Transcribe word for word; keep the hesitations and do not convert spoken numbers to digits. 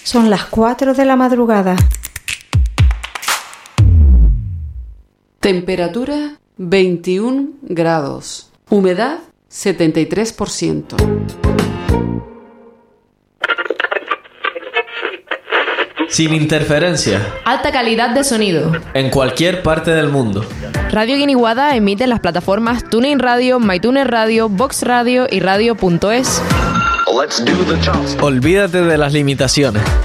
Son las cuatro de la madrugada. Temperatura veintiún grados. Humedad setenta y tres por ciento. Sin interferencia. Alta calidad de sonido. En cualquier parte del mundo. Radio Guiniguada emite en las plataformas TuneIn Radio, MyTuner Radio, Vox Radio y Radio punto es. Olvídate de las limitaciones.